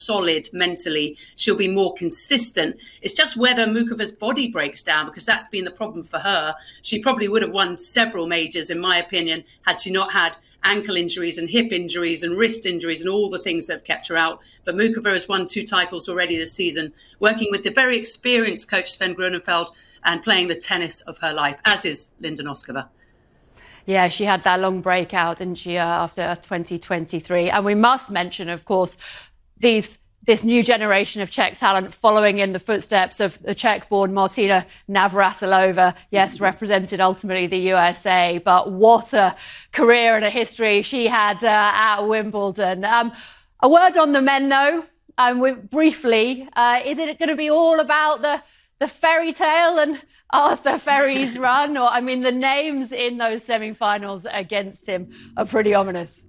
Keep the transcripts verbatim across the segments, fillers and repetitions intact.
solid mentally, she'll be more consistent. It's just whether Mukova's body breaks down, because that's been the problem for her. She probably would have won several majors, in my opinion, had she not had ankle injuries and hip injuries and wrist injuries and all the things that have kept her out. But Mukova has won two titles already this season, working with the very experienced coach Sven Groeneveld and playing the tennis of her life, as is Linda Noskova. Yeah, she had that long breakout, didn't she, uh, after twenty twenty-three. And we must mention, of course, these this new generation of Czech talent following in the footsteps of the Czech-born Martina Navratilova. Yes, represented ultimately the U S A, but what a career and a history she had uh, at Wimbledon. Um, a word on the men, though, um, we, briefly. Uh, is it going to be all about the, the fairy tale and Arthur Ferry's run? Or, I mean, the names in those semi-finals against him are pretty ominous.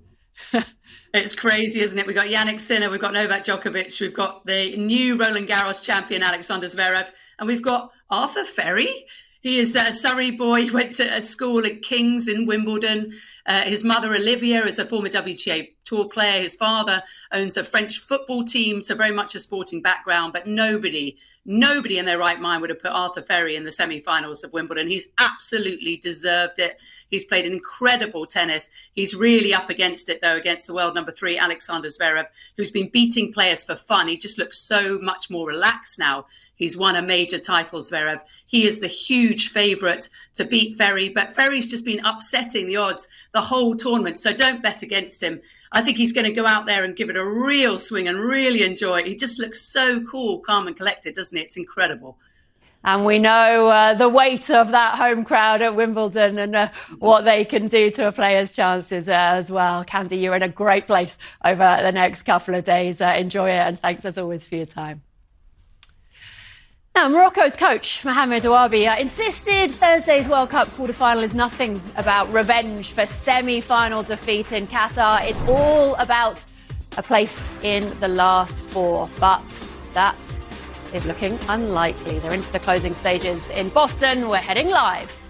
It's crazy, isn't it? We've got Jannik Sinner, we've got Novak Djokovic, we've got the new Roland Garros champion, Alexander Zverev, and we've got Arthur Ferry. He is a Surrey boy. He went to a school at King's in Wimbledon. Uh, his mother, Olivia, is a former W T A Tour player. His father owns a French football team, so very much a sporting background. But nobody, nobody in their right mind would have put Arthur Ferry in the semi-finals of Wimbledon. He's absolutely deserved it. He's played an incredible tennis. He's really up against it, though, against the world number three, Alexander Zverev, who's been beating players for fun. He just looks so much more relaxed now. He's won a major title, Zverev. He is the huge favourite to beat Ferry, but Ferry's just been upsetting the odds the whole tournament, so don't bet against him. I think he's going to go out there and give it a real swing and really enjoy it. He just looks so cool, calm and collected, doesn't he? It's incredible. And we know uh, the weight of that home crowd at Wimbledon and uh, what they can do to a player's chances uh, as well. Candy, you're in a great place over the next couple of days. Uh, enjoy it, and thanks as always for your time. Now, Morocco's coach, Mohamed Ouabi, uh, insisted Thursday's World Cup quarter-final is nothing about revenge for semi-final defeat in Qatar. It's all about a place in the last four. But that is looking unlikely. They're into the closing stages in Boston. We're heading live